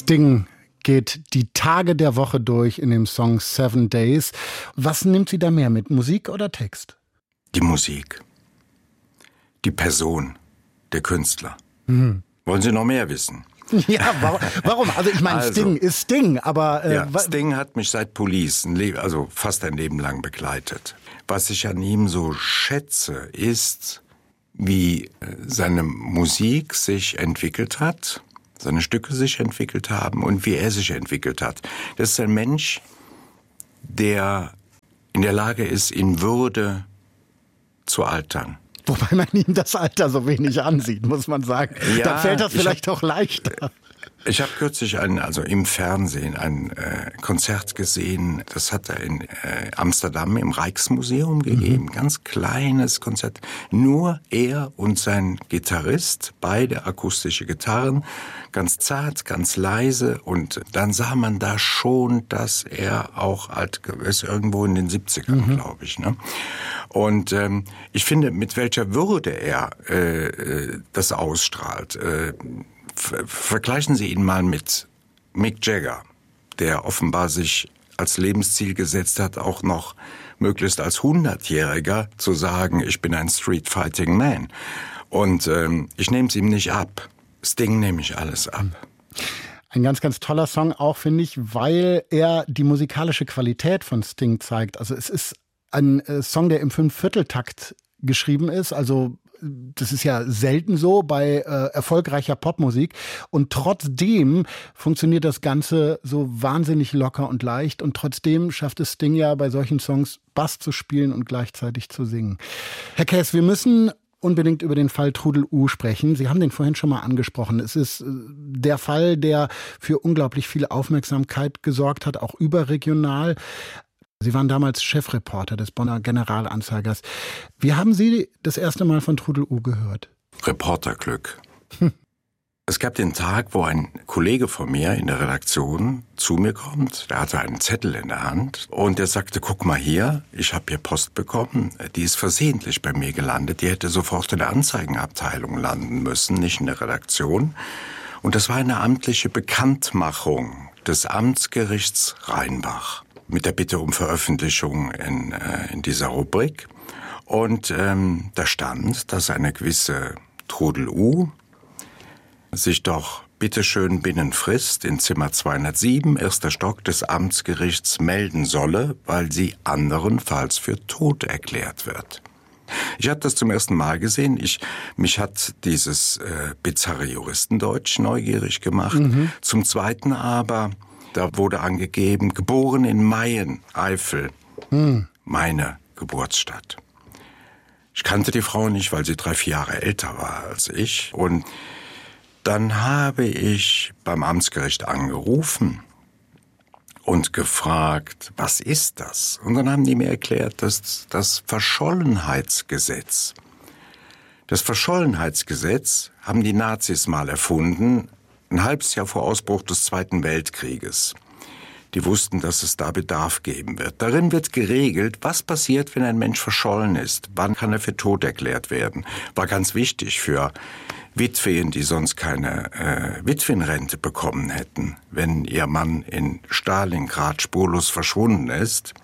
Sting geht die Tage der Woche durch in dem Song 7 Days. Was nimmt sie da mehr mit, Musik oder Text? Die Musik. Die Person, der Künstler. Wollen Sie noch mehr wissen? Ja, warum? Also ich meine, Sting ist Sting, aber... Sting hat mich seit Police, fast ein Leben lang begleitet. Was ich an ihm so schätze, ist, wie seine Musik sich entwickelt hat, seine Stücke sich entwickelt haben und wie er sich entwickelt hat. Das ist ein Mensch, der in der Lage ist, in Würde zu altern. Wobei man ihm das Alter so wenig ansieht, muss man sagen. Ja, da fällt das vielleicht auch leichter. Ich habe kürzlich im Fernsehen ein Konzert gesehen, das hat er in Amsterdam im Rijksmuseum gegeben. Ganz kleines Konzert. Nur er und sein Gitarrist, beide akustische Gitarren, ganz zart, ganz leise. Und dann sah man da schon, dass er auch alt ist, irgendwo in den 70ern, glaube ich. Ne? Und ich finde, mit welcher Würde er das ausstrahlt. Vergleichen Sie ihn mal mit Mick Jagger, der offenbar sich als Lebensziel gesetzt hat, auch noch möglichst als 100-Jähriger zu sagen, ich bin ein Street-Fighting Man. Und ich nehme es ihm nicht ab. Sting nehme ich alles ab. Ein ganz, ganz toller Song auch, finde ich, weil er die musikalische Qualität von Sting zeigt. Also es ist ein Song, der im 5/4-Takt geschrieben ist, also das ist ja selten so bei erfolgreicher Popmusik. Und trotzdem funktioniert das Ganze so wahnsinnig locker und leicht. Und trotzdem schafft es Sting ja bei solchen Songs Bass zu spielen und gleichzeitig zu singen. Herr Käs, wir müssen unbedingt über den Fall Trudel U sprechen. Sie haben den vorhin schon mal angesprochen. Es ist der Fall, der für unglaublich viel Aufmerksamkeit gesorgt hat, auch überregional. Sie waren damals Chefreporter des Bonner Generalanzeigers. Wie haben Sie das erste Mal von Trudel U gehört? Reporterglück. Es gab den Tag, wo ein Kollege von mir in der Redaktion zu mir kommt. Der hatte einen Zettel in der Hand und der sagte, guck mal hier, ich habe hier Post bekommen. Die ist versehentlich bei mir gelandet. Die hätte sofort in der Anzeigenabteilung landen müssen, nicht in der Redaktion. Und das war eine amtliche Bekanntmachung des Amtsgerichts Rheinbach mit der Bitte um Veröffentlichung in dieser Rubrik. Und da stand, dass eine gewisse Trudel U sich doch bitteschön binnen Frist in Zimmer 207, erster Stock des Amtsgerichts melden solle, weil sie anderenfalls für tot erklärt wird. Ich habe das zum ersten Mal gesehen. Mich hat dieses bizarre Juristendeutsch neugierig gemacht. Zum Zweiten aber, da wurde angegeben, geboren in Mayen, Eifel, meine Geburtsstadt. Ich kannte die Frau nicht, weil sie 3-4 Jahre älter war als ich. Und dann habe ich beim Amtsgericht angerufen und gefragt, was ist das? Und dann haben die mir erklärt, dass das Verschollenheitsgesetz. Das Verschollenheitsgesetz haben die Nazis mal erfunden, ein halbes Jahr vor Ausbruch des Zweiten Weltkrieges. Die wussten, dass es da Bedarf geben wird. Darin wird geregelt, was passiert, wenn ein Mensch verschollen ist. Wann kann er für tot erklärt werden? War ganz wichtig für Witwen, die sonst keine Witwenrente bekommen hätten, wenn ihr Mann in Stalingrad spurlos verschwunden ist.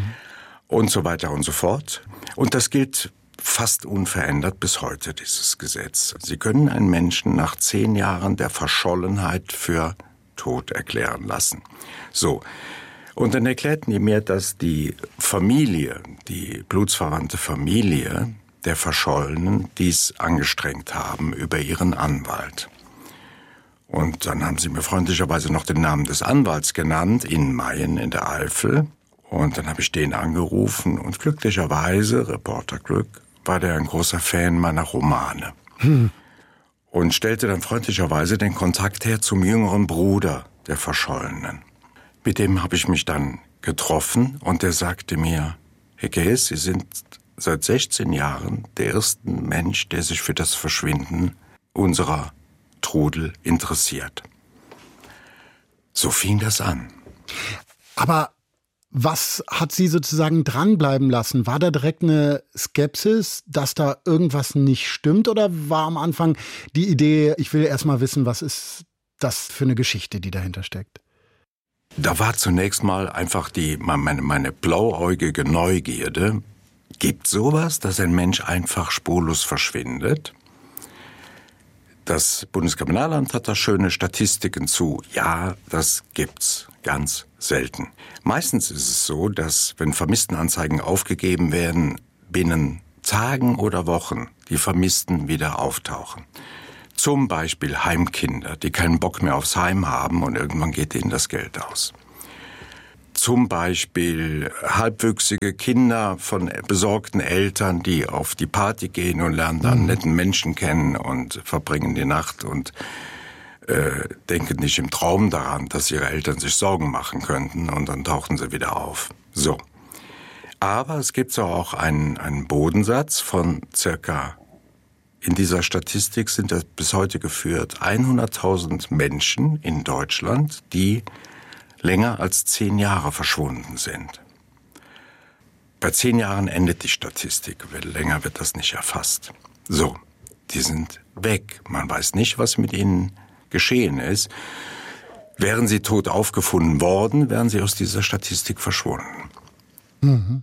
Und so weiter und so fort. Und das gilt fast unverändert bis heute, dieses Gesetz. Sie können einen Menschen nach 10 Jahren der Verschollenheit für tot erklären lassen. So. Und dann erklärten die mir, dass die Familie, die blutsverwandte Familie der Verschollenen dies angestrengt haben über ihren Anwalt. Und dann haben sie mir freundlicherweise noch den Namen des Anwalts genannt, in Mayen in der Eifel. Und dann habe ich den angerufen und glücklicherweise, Reporterglück, war der ein großer Fan meiner Romane. Und stellte dann freundlicherweise den Kontakt her zum jüngeren Bruder der Verschollenen. Mit dem habe ich mich dann getroffen und der sagte mir, Herr Käs, Sie sind seit 16 Jahren der erste Mensch, der sich für das Verschwinden unserer Trudel interessiert. So fing das an. Aber was hat Sie sozusagen dranbleiben lassen? War da direkt eine Skepsis, dass da irgendwas nicht stimmt? Oder war am Anfang die Idee, ich will erst mal wissen, was ist das für eine Geschichte, die dahinter steckt? Da war zunächst mal einfach meine blauäugige Neugierde. Gibt sowas, dass ein Mensch einfach spurlos verschwindet? Das Bundeskriminalamt hat da schöne Statistiken zu. Ja, das gibt's ganz selten. Meistens ist es so, dass, wenn Vermisstenanzeigen aufgegeben werden, binnen Tagen oder Wochen die Vermissten wieder auftauchen. Zum Beispiel Heimkinder, die keinen Bock mehr aufs Heim haben und irgendwann geht ihnen das Geld aus. Zum Beispiel halbwüchsige Kinder von besorgten Eltern, die auf die Party gehen und lernen dann einen netten Menschen kennen und verbringen die Nacht und denken nicht im Traum daran, dass ihre Eltern sich Sorgen machen könnten und dann tauchen sie wieder auf. So. Aber es gibt auch einen Bodensatz von circa, in dieser Statistik sind das bis heute geführt, 100.000 Menschen in Deutschland, die länger als 10 Jahre verschwunden sind. Bei 10 Jahren endet die Statistik, weil länger wird das nicht erfasst. So, die sind weg. Man weiß nicht, was mit ihnen geschehen ist. Wären sie tot aufgefunden worden, wären sie aus dieser Statistik verschwunden. Mhm.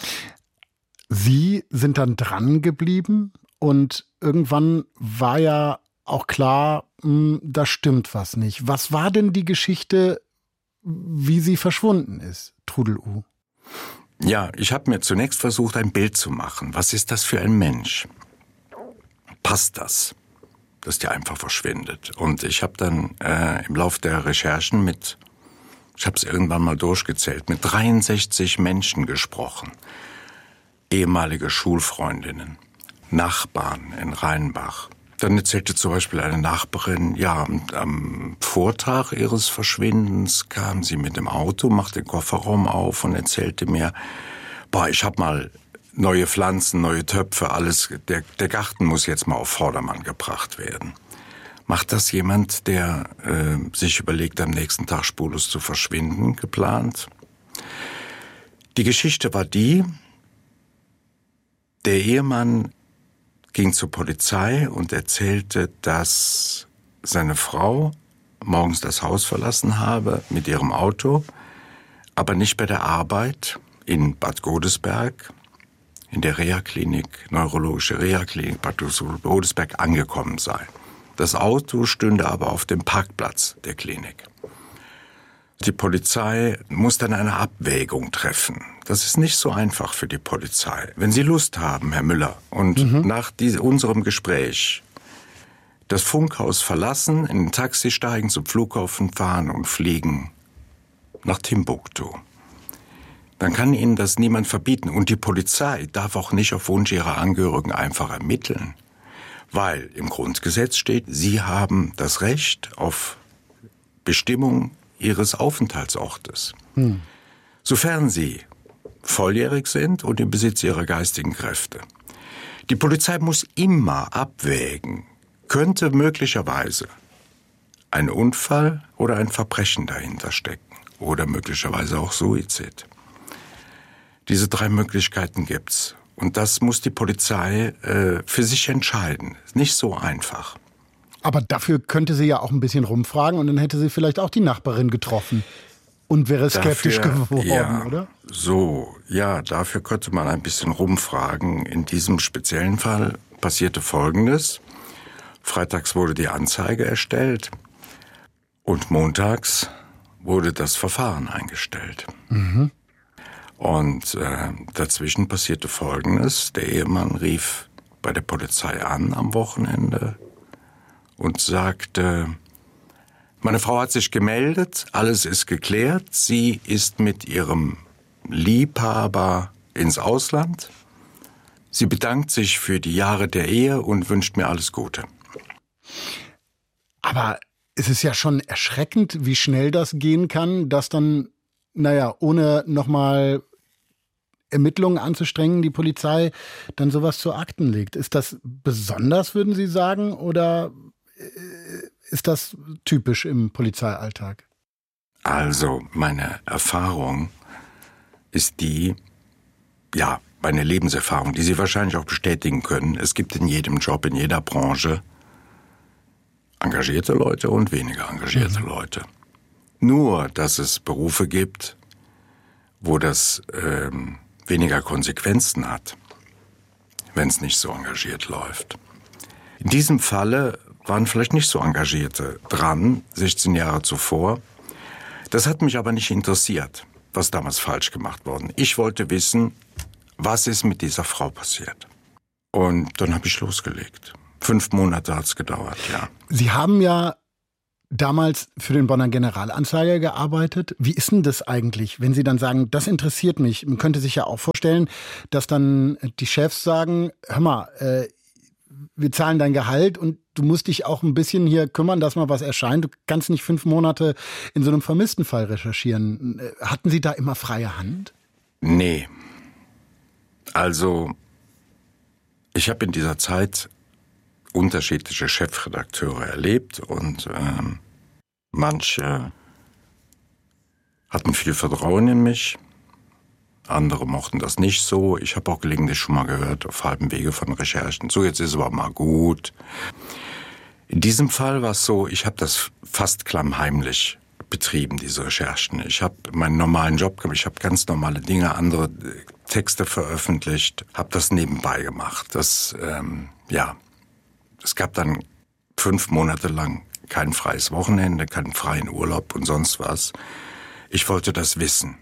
Sie sind dann dran geblieben und irgendwann war ja auch klar, da stimmt was nicht. Was war denn die Geschichte, wie sie verschwunden ist, Trudel-U? Ja, ich habe mir zunächst versucht, ein Bild zu machen. Was ist das für ein Mensch? Passt das, dass der einfach verschwindet? Und ich habe dann im Lauf der Recherchen ich habe es irgendwann mal durchgezählt, mit 63 Menschen gesprochen. Ehemalige Schulfreundinnen, Nachbarn in Rheinbach. Dann erzählte zum Beispiel eine Nachbarin, ja, am Vortag ihres Verschwindens kam sie mit dem Auto, machte den Kofferraum auf und erzählte mir, ich habe mal neue Pflanzen, neue Töpfe, alles, der Garten muss jetzt mal auf Vordermann gebracht werden. Macht das jemand, der sich überlegt, am nächsten Tag spurlos zu verschwinden, geplant? Die Geschichte war die, der Ehemann ging zur Polizei und erzählte, dass seine Frau morgens das Haus verlassen habe mit ihrem Auto, aber nicht bei der Arbeit in Bad Godesberg, in der Reha-Klinik, neurologische Reha-Klinik Bad Godesberg angekommen sei. Das Auto stünde aber auf dem Parkplatz der Klinik. Die Polizei muss dann eine Abwägung treffen. Das ist nicht so einfach für die Polizei. Wenn Sie Lust haben, Herr Müller, und nach unserem Gespräch das Funkhaus verlassen, in ein Taxi steigen, zum Flughafen fahren und fliegen nach Timbuktu, dann kann Ihnen das niemand verbieten. Und die Polizei darf auch nicht auf Wunsch ihrer Angehörigen einfach ermitteln. Weil im Grundgesetz steht, Sie haben das Recht auf Bestimmung Ihres Aufenthaltsortes. Sofern Sie volljährig sind und im Besitz Ihrer geistigen Kräfte. Die Polizei muss immer abwägen, könnte möglicherweise ein Unfall oder ein Verbrechen dahinter stecken oder möglicherweise auch Suizid. Diese 3 Möglichkeiten gibt's. Und das muss die Polizei für sich entscheiden. Nicht so einfach. Aber dafür könnte sie ja auch ein bisschen rumfragen und dann hätte sie vielleicht auch die Nachbarin getroffen und wäre skeptisch geworden, oder? Dafür könnte man ein bisschen rumfragen. In diesem speziellen Fall passierte Folgendes. Freitags wurde die Anzeige erstellt und montags wurde das Verfahren eingestellt. Und dazwischen passierte Folgendes. Der Ehemann rief bei der Polizei an am Wochenende und sagte, meine Frau hat sich gemeldet, alles ist geklärt, sie ist mit ihrem Liebhaber ins Ausland. Sie bedankt sich für die Jahre der Ehe und wünscht mir alles Gute. Aber es ist ja schon erschreckend, wie schnell das gehen kann, dass dann, ohne nochmal Ermittlungen anzustrengen, die Polizei dann sowas zu Akten legt. Ist das besonders, würden Sie sagen, oder ist das typisch im Polizeialltag? Also, meine Erfahrung ist meine Lebenserfahrung, die Sie wahrscheinlich auch bestätigen können. Es gibt in jedem Job, in jeder Branche engagierte Leute und weniger engagierte Leute. Nur, dass es Berufe gibt, wo das weniger Konsequenzen hat, wenn es nicht so engagiert läuft. In diesem Falle waren vielleicht nicht so Engagierte dran, 16 Jahre zuvor. Das hat mich aber nicht interessiert, was damals falsch gemacht worden. Ich wollte wissen, was ist mit dieser Frau passiert. Und dann habe ich losgelegt. 5 Monate hat es gedauert, ja. Sie haben ja damals für den Bonner Generalanzeiger gearbeitet. Wie ist denn das eigentlich, wenn Sie dann sagen, das interessiert mich? Man könnte sich ja auch vorstellen, dass dann die Chefs sagen, hör mal, wir zahlen dein Gehalt und du musst dich auch ein bisschen hier kümmern, dass mal was erscheint. Du kannst nicht 5 Monate in so einem Vermisstenfall recherchieren. Hatten Sie da immer freie Hand? Nee. Also, ich habe in dieser Zeit unterschiedliche Chefredakteure erlebt und manche hatten viel Vertrauen in mich, andere mochten das nicht so. Ich habe auch gelegentlich schon mal gehört, auf halbem Wege von Recherchen, so jetzt ist es aber mal gut. In diesem Fall war es so, ich habe das fast klammheimlich betrieben, diese Recherchen. Ich habe meinen normalen Job gemacht, ich habe ganz normale Dinge, andere Texte veröffentlicht, habe das nebenbei gemacht. Es gab dann 5 Monate lang kein freies Wochenende, keinen freien Urlaub und sonst was. Ich wollte das wissen.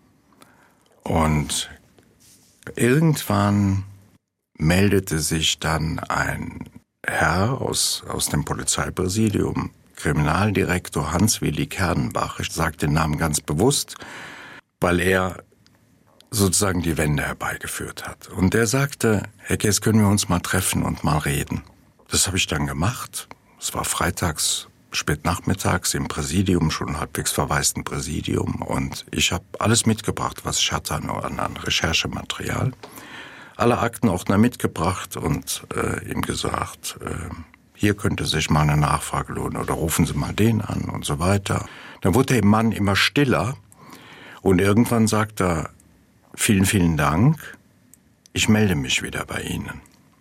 Und irgendwann meldete sich dann ein Herr aus dem Polizeipräsidium, Kriminaldirektor Hans-Willi Kernbach. Ich sage den Namen ganz bewusst, weil er sozusagen die Wende herbeigeführt hat. Und der sagte, Herr Kess, können wir uns mal treffen und mal reden? Das habe ich dann gemacht. Es war freitags, spät nachmittags im Präsidium, schon halbwegs verwaisten Präsidium. Und ich habe alles mitgebracht, was ich hatte an Recherchematerial. Alle Aktenordner mitgebracht und ihm gesagt, hier könnte sich mal eine Nachfrage lohnen oder rufen Sie mal den an und so weiter. Dann wurde der Mann immer stiller und irgendwann sagt er, vielen, vielen Dank, ich melde mich wieder bei Ihnen.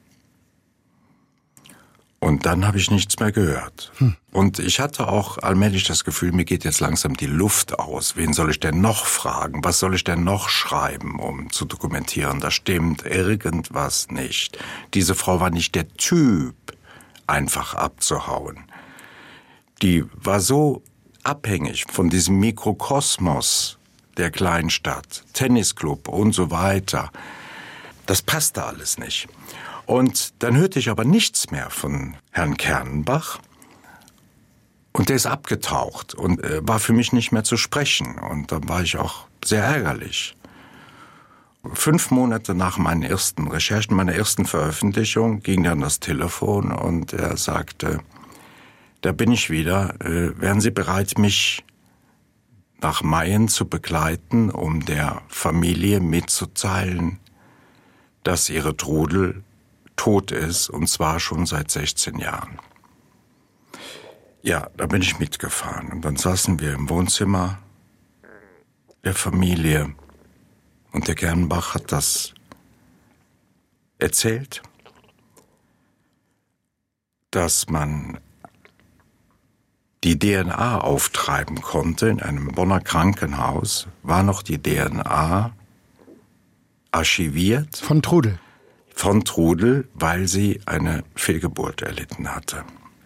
Und dann habe ich nichts mehr gehört. Und ich hatte auch allmählich das Gefühl, mir geht jetzt langsam die Luft aus. Wen soll ich denn noch fragen? Was soll ich denn noch schreiben, um zu dokumentieren? Da stimmt irgendwas nicht. Diese Frau war nicht der Typ, einfach abzuhauen. Die war so abhängig von diesem Mikrokosmos der Kleinstadt, Tennisclub und so weiter. Das passte alles nicht. Und dann hörte ich aber nichts mehr von Herrn Kernbach. Und der ist abgetaucht und war für mich nicht mehr zu sprechen. Und da war ich auch sehr ärgerlich. 5 Monate nach meinen ersten Recherchen, meiner ersten Veröffentlichung, ging dann das Telefon und er sagte, da bin ich wieder, wären Sie bereit, mich nach Mayen zu begleiten, um der Familie mitzuteilen, dass ihre Trudel tot ist, und zwar schon seit 16 Jahren. Ja, da bin ich mitgefahren und dann saßen wir im Wohnzimmer der Familie und der Kernbach hat das erzählt, dass man die DNA auftreiben konnte in einem Bonner Krankenhaus, war noch die DNA archiviert. Von Trudel. Von Trudel, weil sie eine Fehlgeburt erlitten hatte.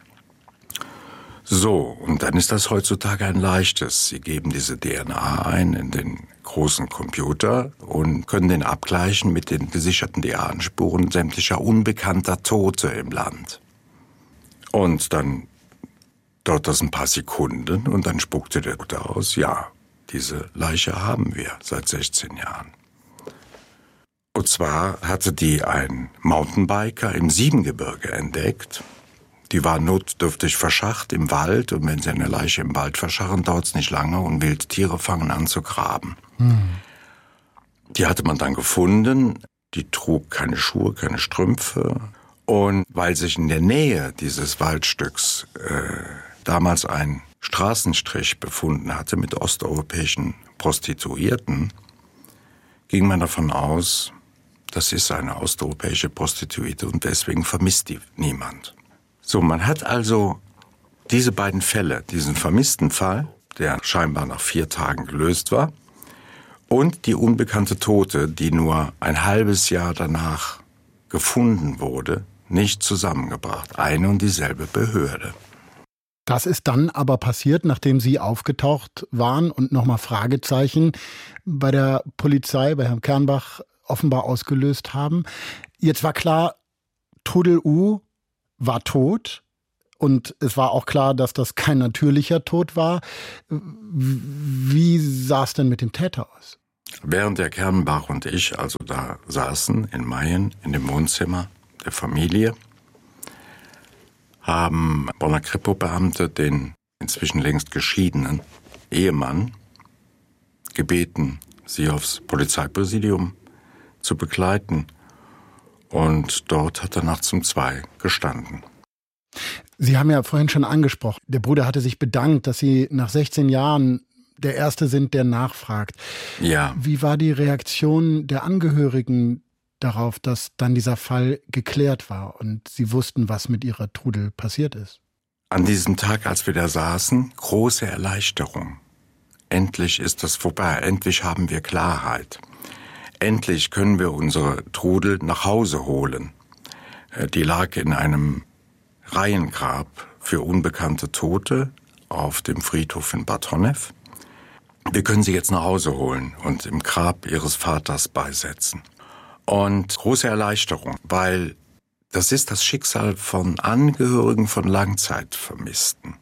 So, und dann ist das heutzutage ein leichtes. Sie geben diese DNA ein in den großen Computer und können den abgleichen mit den gesicherten DNA-Spuren sämtlicher unbekannter Tote im Land. Und dann dauert das ein paar Sekunden und dann spuckte der Tote aus, ja, diese Leiche haben wir seit 16 Jahren. Und zwar hatte die ein Mountainbiker im Siebengebirge entdeckt. Die war notdürftig verscharrt im Wald und wenn sie eine Leiche im Wald verscharren, dauert es nicht lange und Wildtiere fangen an zu graben. Die hatte man dann gefunden, die trug keine Schuhe, keine Strümpfe und weil sich in der Nähe dieses Waldstücks damals ein Straßenstrich befunden hatte mit osteuropäischen Prostituierten, ging man davon aus, das ist eine osteuropäische Prostituierte und deswegen vermisst die niemand. So, man hat also diese beiden Fälle, diesen vermissten Fall, der scheinbar nach 4 Tagen gelöst war, und die unbekannte Tote, die nur ein halbes Jahr danach gefunden wurde, nicht zusammengebracht. Eine und dieselbe Behörde. Das ist dann aber passiert, nachdem Sie aufgetaucht waren und nochmal Fragezeichen bei der Polizei, bei Herrn Kernbach offenbar ausgelöst haben. Jetzt war klar, Trudel U war tot. Und es war auch klar, dass das kein natürlicher Tod war. Wie sah es denn mit dem Täter aus? Während der Kernbach und ich also da saßen in Mayen in dem Wohnzimmer der Familie, haben Bonner Kripo-Beamte den inzwischen längst geschiedenen Ehemann gebeten, sie aufs Polizeipräsidium zu begleiten. Und dort hat er nachts um 2 gestanden. Sie haben ja vorhin schon angesprochen, der Bruder hatte sich bedankt, dass Sie nach 16 Jahren der Erste sind, der nachfragt. Ja. Wie war die Reaktion der Angehörigen darauf, dass dann dieser Fall geklärt war und Sie wussten, was mit Ihrer Trudel passiert ist? An diesem Tag, als wir da saßen, große Erleichterung. Endlich ist das vorbei, endlich haben wir Klarheit. Endlich können wir unsere Trudel nach Hause holen. Die lag in einem Reihengrab für unbekannte Tote auf dem Friedhof in Bad Honnef. Wir können sie jetzt nach Hause holen und im Grab ihres Vaters beisetzen. Und große Erleichterung, weil das ist das Schicksal von Angehörigen von Langzeitvermissten.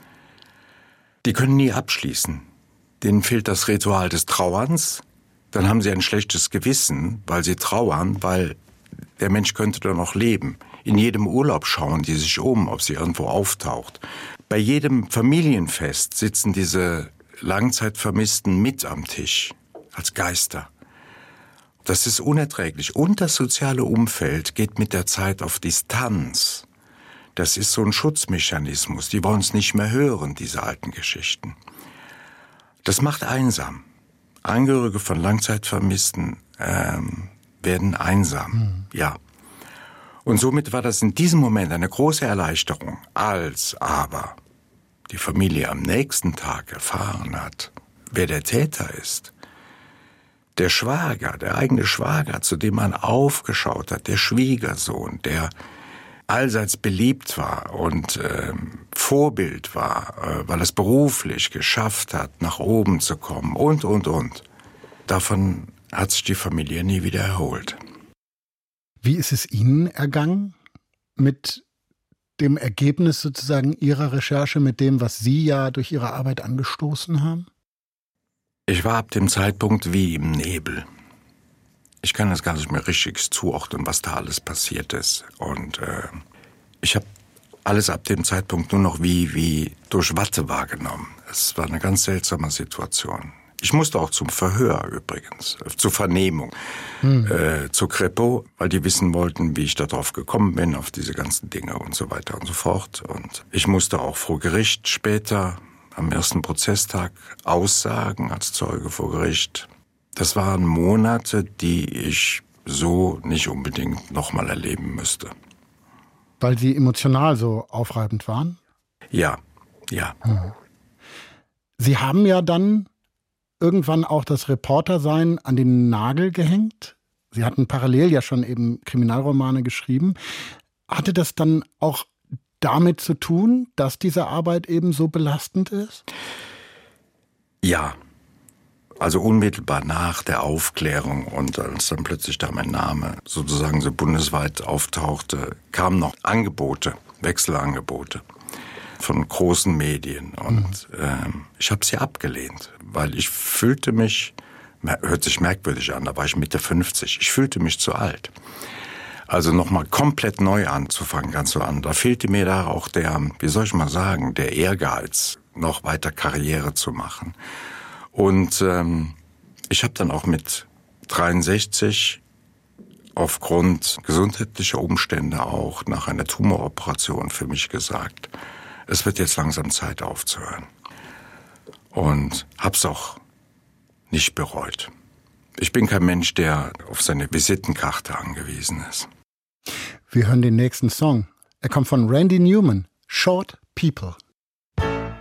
Die können nie abschließen. Denen fehlt das Ritual des Trauerns. Dann haben sie ein schlechtes Gewissen, weil sie trauern, weil der Mensch könnte doch noch leben. In jedem Urlaub schauen die sich um, ob sie irgendwo auftaucht. Bei jedem Familienfest sitzen diese Langzeitvermissten mit am Tisch, als Geister. Das ist unerträglich. Und das soziale Umfeld geht mit der Zeit auf Distanz. Das ist so ein Schutzmechanismus. Die wollen es nicht mehr hören, diese alten Geschichten. Das macht einsam. Angehörige von Langzeitvermissten werden einsam, ja. Und somit war das in diesem Moment eine große Erleichterung, als aber die Familie am nächsten Tag erfahren hat, wer der Täter ist. Der Schwager, der eigene Schwager, zu dem man aufgeschaut hat, der Schwiegersohn, der allseits beliebt war und Vorbild war, weil es beruflich geschafft hat, nach oben zu kommen und. Davon hat sich die Familie nie wieder erholt. Wie ist es Ihnen ergangen mit dem Ergebnis sozusagen Ihrer Recherche, mit dem, was Sie ja durch Ihre Arbeit angestoßen haben? Ich war ab dem Zeitpunkt wie im Nebel. Ich kann das gar nicht mehr richtig zuordnen, was da alles passiert ist. Und ich habe alles ab dem Zeitpunkt nur noch wie durch Watte wahrgenommen. Es war eine ganz seltsame Situation. Ich musste auch zum Verhör übrigens, zur Vernehmung, zur Kripo, weil die wissen wollten, wie ich darauf gekommen bin, auf diese ganzen Dinge und so weiter und so fort. Und ich musste auch vor Gericht später, am ersten Prozesstag, aussagen als Zeuge vor Gericht. Das waren Monate, die ich so nicht unbedingt nochmal erleben müsste. Weil sie emotional so aufreibend waren? Ja. Sie haben ja dann irgendwann auch das Reportersein an den Nagel gehängt. Sie hatten parallel ja schon eben Kriminalromane geschrieben. Hatte das dann auch damit zu tun, dass diese Arbeit eben so belastend ist? Ja. Also unmittelbar nach der Aufklärung und als dann plötzlich da mein Name sozusagen so bundesweit auftauchte, kamen noch Angebote, Wechselangebote von großen Medien. Und ich habe sie abgelehnt, weil ich fühlte mich, hört sich merkwürdig an, da war ich Mitte 50, ich fühlte mich zu alt. Also nochmal komplett neu anzufangen, ganz so an. Da fehlte mir da auch der, wie soll ich mal sagen, der Ehrgeiz, noch weiter Karriere zu machen. Und ich habe dann auch mit 63 aufgrund gesundheitlicher Umstände auch nach einer Tumoroperation für mich gesagt, es wird jetzt langsam Zeit aufzuhören. Und hab's auch nicht bereut. Ich bin kein Mensch, der auf seine Visitenkarte angewiesen ist. Wir hören den nächsten Song. Er kommt von Randy Newman, Short People.